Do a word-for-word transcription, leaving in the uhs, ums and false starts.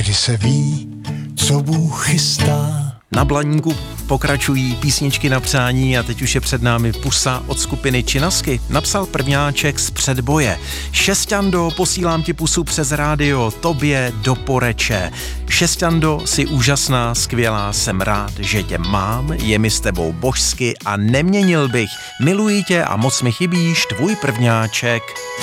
kdy se ví, co Bůh chystá. Na Blaníku pokračují písničky na přání a teď už je před námi pusa od skupiny Činasky. Napsal prvňáček z předboje. Šesťando, posílám ti pusu přes rádio, tobě do poreče. Šesťando, jsi úžasná, skvělá, jsem rád, že tě mám, je mi s tebou božsky a neměnil bych. Miluji tě a moc mi chybíš, tvůj prvňáček.